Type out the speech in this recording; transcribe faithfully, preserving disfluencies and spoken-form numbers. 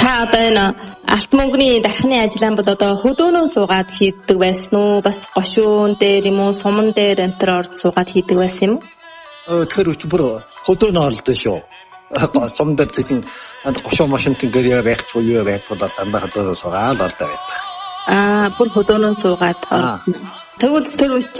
Та одоо энэ алт мөнгөний дархны ажиллаан бол одоо хөдөөнөө суугаад хийдэг байсан уу? Бас гошуун дээр юм уу, суман дээр энтер орж суугаад хийдэг байсан юм уу? Тэгэхээр өчигдөр хөдөөнөө орлоо шүү. Суман дээр тийм гошуун машин гэрээ байхгүй юу байхгүй дандаа хөдөөнөө суугаад ордог байдаг. Аа, бүр хөдөөнөө суугаад ордог. Тэгвэл тэр